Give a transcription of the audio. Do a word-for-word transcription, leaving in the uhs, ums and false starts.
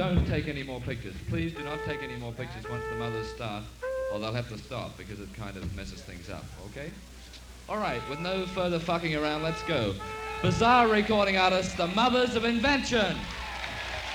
don't take any more pictures. Please do not take any more pictures once the mothers start, or they'll have to stop because it kind of messes things up, okay? All right, with no further fucking around, let's go. Bizarre recording artists, the Mothers of Invention.